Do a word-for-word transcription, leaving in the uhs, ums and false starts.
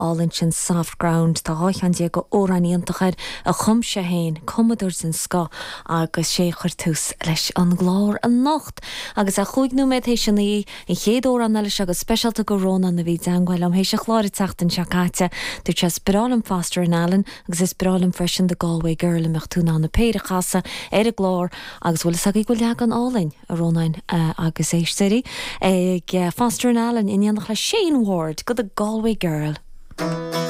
álinn sin soft ground tá háchan dia go óraníontachaid a chumse héin Commodore sin sco agus sé chuir tús leis an glár an nocht agus a chuig nó méid hééis sin í i chéad ó an leis agus specialta go róna na bhí deanghil am hééis a chláir teachtain seacaite dú te bralam Foster an Allen agus is bralam freisin de Galway Girl meach túna na péire chasa ar a glár agus bhfuil sag go leag an álainn a rónain uh, agus éisteirí ag uh, Foster an Allen in annach le Shane Ward go the Galway Girl.